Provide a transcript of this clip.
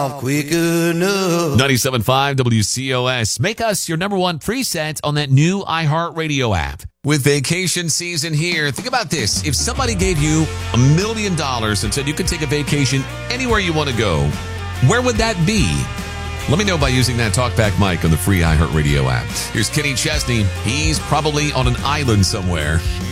quick enough. 97.5 WCOS. Make us your number one preset on that new iHeartRadio app. With vacation season here, think about this. If somebody gave you $1 million and said you could take a vacation anywhere you want to go, where would that be? Let me know by using that TalkBack mic on the free iHeartRadio app. Here's Kenny Chesney. He's probably on an island somewhere.